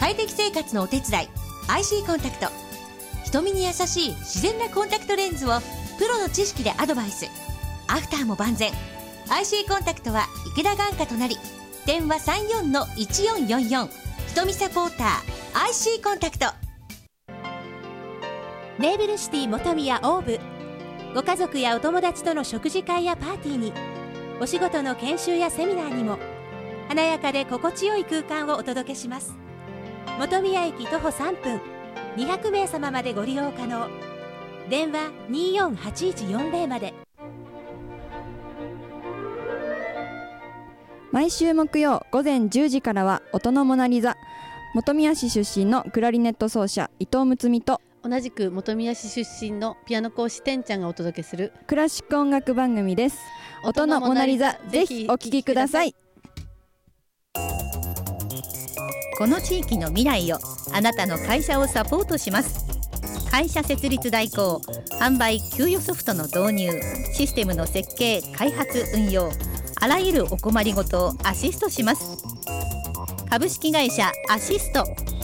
快適生活のお手伝い IC コンタクト。瞳に優しい自然なコンタクトレンズをプロの知識でアドバイス。アフターも万全。 IC コンタクトは池田眼科となり、電話 34-1444。 瞳サポーター IC コンタクト。 ネーブルシティ本宮オーブ。ご家族やお友達との食事会やパーティーに、お仕事の研修やセミナーにも華やかで心地よい空間をお届けします。本宮駅徒歩3分、200名様までご利用可能。電話 248140 まで。 毎週木曜午前10時からは音のモナリザ。本宮市出身のクラリネット奏者伊藤睦美と、 同じく本宮市出身のピアノ講師てんちゃんがお届けするクラシック音楽番組です。音のモナリザ、ぜひお聴きください。 この地域の未来を、あなたの会社をサポートします。会社設立代行、販売、給与ソフトの導入、システムの設計、開発、運用、あらゆるお困りごとをアシストします。株式会社アシスト。